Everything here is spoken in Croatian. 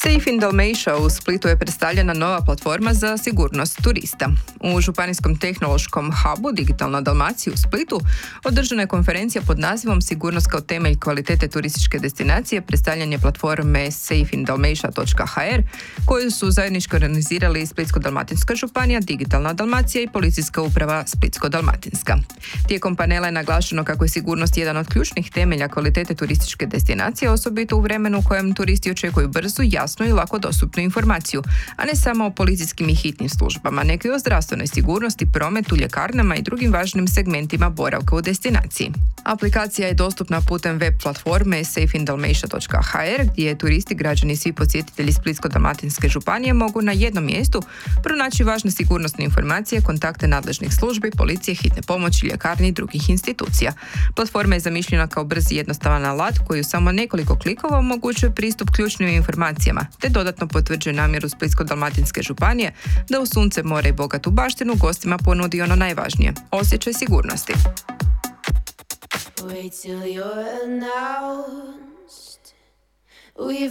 Safe in Dalmatia u Splitu je predstavljena nova platforma za sigurnost turista. U Županijskom tehnološkom hubu Digitalna Dalmacija u Splitu održana je konferencija pod nazivom Sigurnost kao temelj kvalitete turističke destinacije, predstavljanje platforme safeindalmatia.hr koju su zajednički organizirali Splitsko-dalmatinska županija, Digitalna Dalmacija i Policijska uprava Splitsko-dalmatinska. Tijekom panela je naglašeno kako je sigurnost jedan od ključnih temelja kvalitete turističke destinacije, osobito u vremenu u kojem turisti očekuju brzu, jasnu i lako dostupnu informaciju, a ne samo o policijskim i hitnim službama, nego i o zdravstvenoj sigurnosti, prometu, ljekarnama i drugim važnim segmentima boravka u destinaciji. Aplikacija je dostupna putem web platforme safeindalmatia.hr gdje turisti, građani i svi posjetitelji Splitsko-dalmatinske županije mogu na jednom mjestu pronaći važne sigurnosne informacije, kontakte nadležnih službi, policije, hitne pomoći, ljekarni i drugih institucija. Platforma je zamišljena kao brz i jednostavan alat koji u samo nekoliko klikova omogućuje pristup ključnim informacijama, te dodatno potvrđuje namjeru Splitsko-dalmatinske županije da u sunce, more i bogatu baštinu gostima ponudi ono najvažnije – osjećaj sigurnosti. Wait till you're announced. We've